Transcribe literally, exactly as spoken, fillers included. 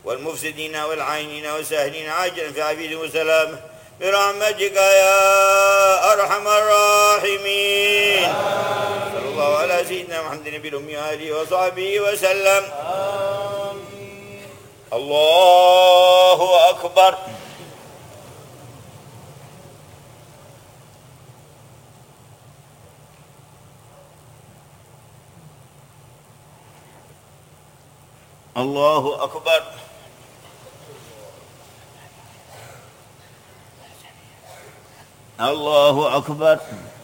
والمفسدين والعينين والساهلين عاجلا في عافية وسلامه برحمتك يا أرحم الراحمين. صلى الله على سيدنا محمد النبي الأمي وآله وصحبه وسلم. آمين. الله أكبر. الله أكبر. الله أكبر.